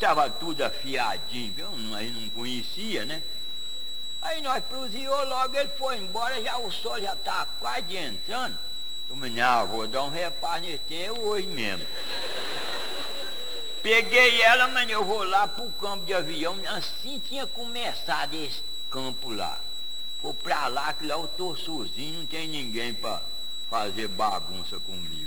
tava tudo afiadinho, nós não conhecia, né? Aí nós proseou logo, ele foi embora, já o sol já tá quase entrando. Eu falei, não, vou dar um reparo nesse tempo hoje mesmo. Peguei ela, mas eu vou lá pro campo de avião, assim tinha começado esse campo lá. Vou pra lá, que lá eu tô sozinho, não tem ninguém pra fazer bagunça comigo.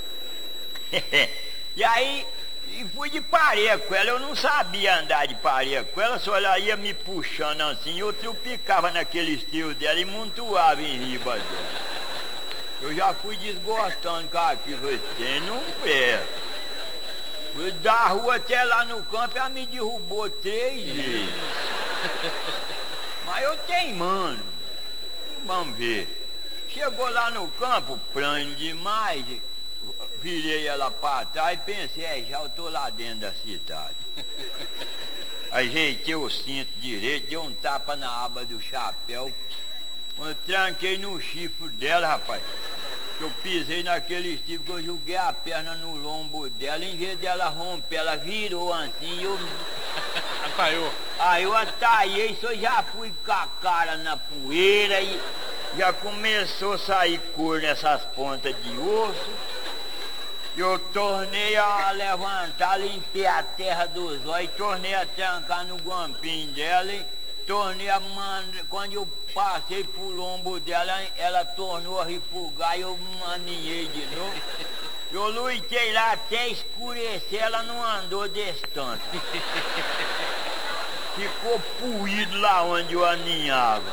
E aí, fui de pareia com ela, eu não sabia andar de pareia com ela, só ela ia me puxando assim, eu trupicava naquele estilo dela e montuava em riba dela. Eu já fui desgostando com aquilo, você não presta. Fui da rua até lá no campo, ela me derrubou 3 vezes. Mas eu teimando, vamos ver. Chegou lá no campo, pranho demais, virei ela para trás e pensei, já eu tô lá dentro da cidade. Ajeitei o cinto direito, dei um tapa na aba do chapéu, eu tranquei no chifre dela, rapaz. Eu pisei naquele chifre que eu joguei a perna no lombo dela, em vez dela romper, ela virou assim, eu... Ataiou. Aí eu ataiei, só já fui com a cara na poeira e já começou a sair cor nessas pontas de osso. Eu tornei a levantar, limpei a terra dos olhos, tornei a trancar no guampinho dela e tornei a mandar. Quando eu passei pro lombo dela, ela tornou a refugar e eu maninhei de novo. Eu lutei lá até escurecer, ela não andou desse tanto. Ficou puído lá onde eu aninhava.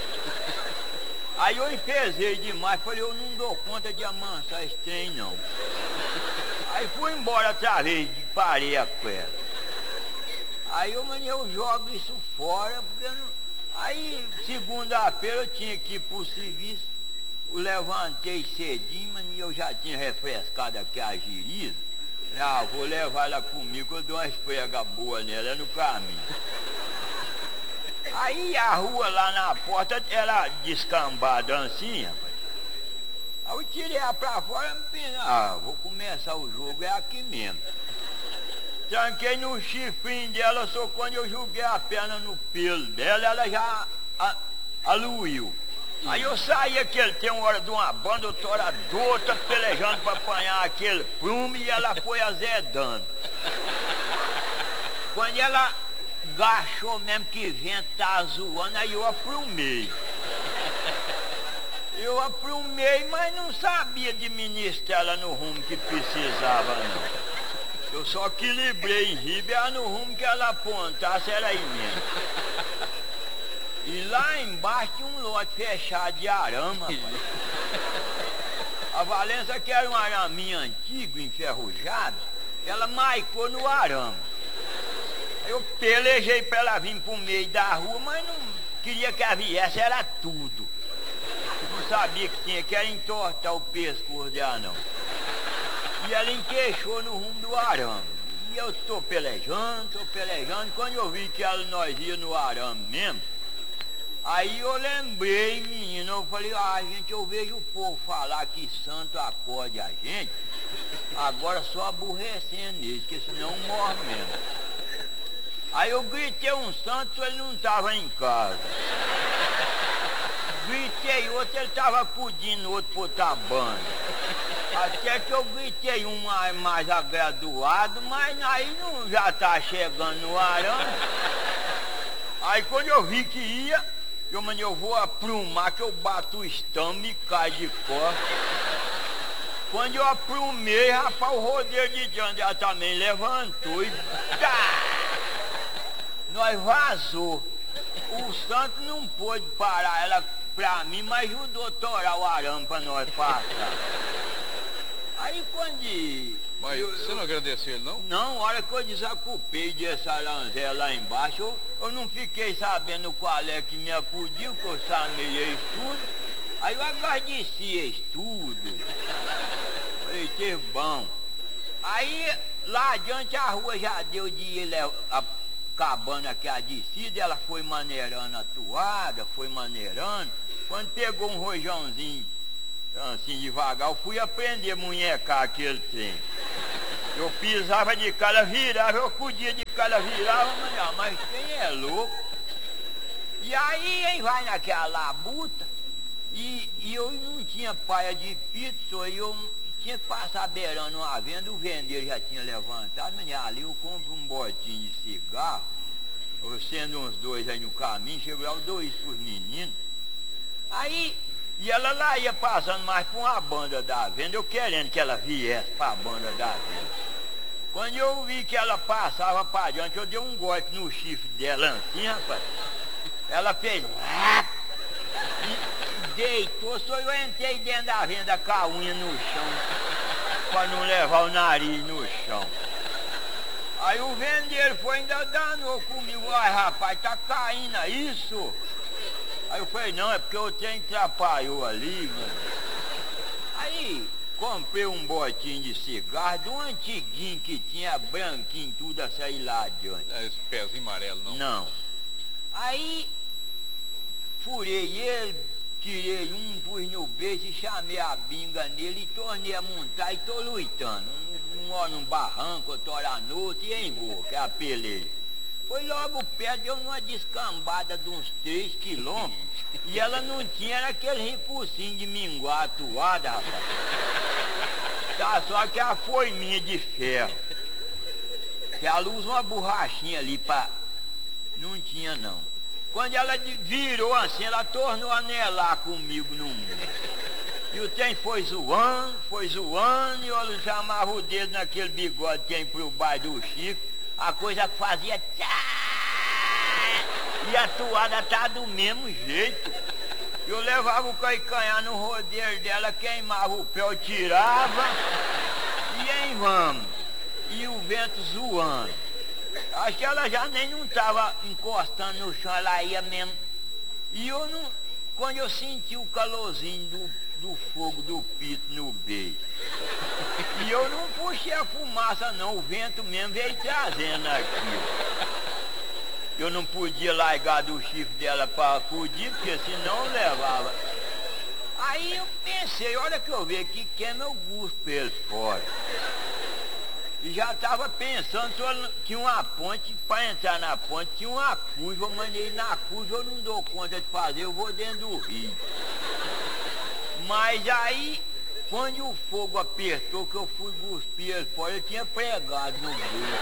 Aí eu enfezei demais, falei, eu não dou conta de amansar esse trem não. Aí fui embora outra vez, parei a cueca. Aí eu jogo isso fora, porque não... Aí segunda-feira eu tinha que ir pro serviço, eu levantei cedinho, mas eu já tinha refrescado aqui a giriza. Ah, vou levar ela comigo, eu dou uma esfrega boa nela no caminho. Aí a rua lá na porta era descambada assim, rapaz. Aí eu tirei ela pra fora e pensei, vou começar o jogo, é aqui mesmo. Tranquei no chifrinho dela, só quando eu joguei a perna no pelo dela, ela já aluiu. Aí eu saí aquele tem uma hora de uma banda, eu tô hora de outra, pelejando pra apanhar aquele prumo e ela foi azedando. Quando ela gachou mesmo que vento tá zoando, aí eu aprumei. Eu aprumei, mas não sabia administrar ela no rumo que precisava não. Eu só equilibrei em riba e ela no rumo que ela apontasse era aí mesmo. E lá embaixo tinha um lote fechado de arame, rapaz. A Valença, que era um araminho antigo, enferrujado, ela maicou no arame. Eu pelejei pra ela vir pro meio da rua, mas não queria que ela viesse, era tudo. Não sabia que tinha que era entortar o pescoço dela, não. E ela enqueixou no rumo do arame. E eu tô pelejando, quando eu vi que nós ia no arame mesmo, aí eu lembrei, menino, eu falei, gente, eu vejo o povo falar que santo acorde a gente, agora só aborrecendo eles, porque senão morre mesmo. Aí eu gritei um santo, ele não estava em casa. Gritei outro, ele estava acudindo outro por outra banda. Até que eu gritei um mais agraduado, mas aí não já tá chegando no arame. Aí quando eu vi que ia, eu vou aprumar que eu bato o estambo e cai de costas. Quando eu aprumei, rapaz, o rodeio de diante ela também levantou e nós vazou. O santo não pôde parar ela pra mim, mas ajudou a torar o arame pra nós passar. Aí quando... Mas você não agradeceu ele, não? Não, a hora que eu desacupei desse aranzé lá embaixo, eu não fiquei sabendo qual é que me acudiu, que eu sameei tudo. Aí eu agradeci isso tudo. Falei, que bom. Aí lá adiante a rua já deu de ir acabando aqui a descida, ela foi maneirando a toada, foi maneirando. Quando pegou um rojãozinho assim devagar, eu fui aprender a munhecar aquele trem. Eu pisava de cara, virava, eu acudia de cara, virava, mas quem é louco? E aí, hein, vai naquela labuta, e eu não tinha paia de pizza, aí eu tinha que passar beirando uma venda, o vendeiro já tinha levantado, mas ali eu compro um botinho de cigarro, eu sendo uns 2 aí no caminho, chego lá, 2 pros meninos. Aí, e ela lá ia passando mais por uma banda da venda, eu querendo que ela viesse pra banda da venda. Quando eu vi que ela passava pra diante, eu dei um golpe no chifre dela assim, rapaz. Ela fez... E deitou, só eu entrei dentro da venda com a unha no chão, pra não levar o nariz no chão. Aí o vendeiro foi ainda danou comigo, ai rapaz, tá caindo isso? Aí eu falei, não, é porque o trem atrapalhou ali, mano. Aí comprei um botinho de cigarro, de um antiguinho que tinha branquinho, tudo a sair lá adiante. É esse pezinho amarelo, não? Não. Aí furei ele, tirei um, pus no beijo e chamei a binga nele e tornei a montar e tô lutando. Um hora num barranco, outra hora à noite e em boa, que é a peleia. Foi logo perto, deu numa descambada de uns 3 quilômetros e ela não tinha, era aquele ripucinho de minguar atuada, rapaz. Tá, só que a forminha de ferro. Que ela usa uma borrachinha ali pra... Não tinha não. Quando ela virou assim, ela tornou a anelar comigo no mundo. E o trem foi zoando, e eu chamava o dedo naquele bigode que tem pro baixo do Chico. A coisa que fazia tchá, e a toada tá do mesmo jeito. Eu levava o calcanhar no rodeiro dela, queimava o pé, eu tirava, e aí vamos. E o vento zoando. Acho que ela já nem não tava encostando no chão, ela ia mesmo. E eu não, quando eu senti o calorzinho do fogo do pito no beijo, e eu não puxei a fumaça não, o vento mesmo veio trazendo aqui. Eu não podia largar do chifre dela para acudir, porque senão eu levava. Aí eu pensei, olha que eu vi aqui, queima eu guspo ele fora. E já estava pensando que uma ponte, para entrar na ponte, tinha uma curva, eu mandei na curva, eu não dou conta de fazer, eu vou dentro do rio. Mas aí, quando o fogo apertou, que eu fui cuspir ele fora, eu tinha pregado no meio.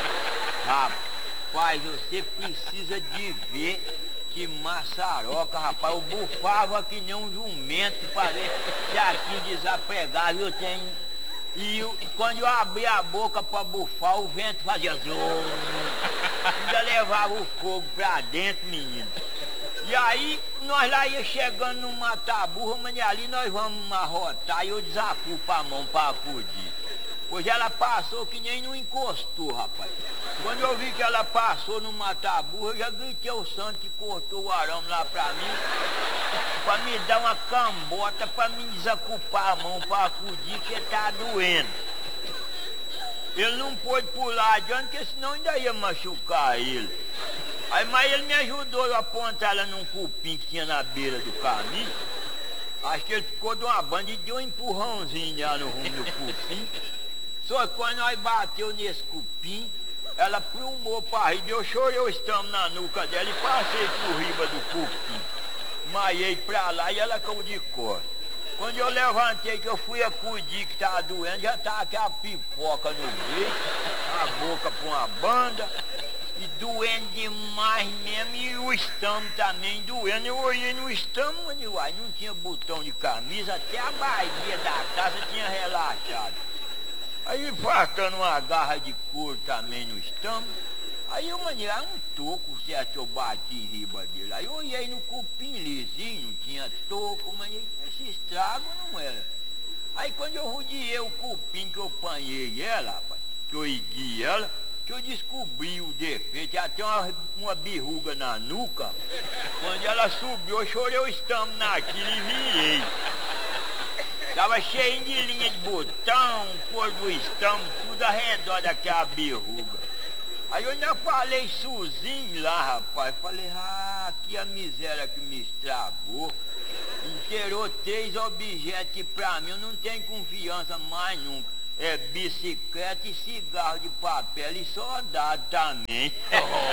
Rapaz, você precisa de ver que maçaroca, rapaz. Eu bufava que nem um jumento para ver se aqui desapregava, eu tenho... E quando eu abria a boca para bufar, o vento fazia zoom. Ainda levava o fogo pra dentro, menino. E aí, nós lá ia chegando no Mataburra, mas ali nós vamos arrotar e eu desacupo a mão para acudir. Pois ela passou que nem não encostou, rapaz. Quando eu vi que ela passou no Mataburra, eu já gritei o santo que cortou o arame lá pra mim, pra me dar uma cambota, pra me desacupar a mão para acudir, que tá doendo. Ele não pôde pular adiante, porque senão ainda ia machucar ele. Aí, mas ele me ajudou a apontar ela num cupim que tinha na beira do caminho. Acho que ele ficou de uma banda e deu um empurrãozinho lá no rumo do cupim. Só que quando nós bateu nesse cupim, ela plumou para riba. Eu chorei o estômago na nuca dela e passei por riba do cupim. Maiei pra lá e ela caiu de costas. Quando eu levantei, que eu fui acudir que tava doendo, já tava aquela pipoca no meio, a boca pra uma banda. E doendo demais mesmo, e o estômago também doendo. Eu olhei no estômago e uai, não tinha botão de camisa, até a barriga da casa tinha relaxado. Aí faltando uma garra de couro também no estômago. Aí eu mandei um toco, certo, eu bati em riba dele. Aí eu olhei no cupim lisinho, não tinha toco, mas esse estrago não era. Aí quando eu rodeei o cupim que eu apanhei ela, rapaz, que eu ergui ela, que eu descobri o defeito, até uma berruga na nuca. Quando ela subiu, eu chorei o estômago naquilo e virei. Tava cheio de linha de botão, cor do estômago, tudo ao redor daquela berruga. Aí eu ainda falei sozinho lá, rapaz. Falei, que a miséria que me estragou. Inteirou 3 objetos que pra mim eu não tenho confiança mais nunca. É bicicleta e cigarro de papel e soldado também.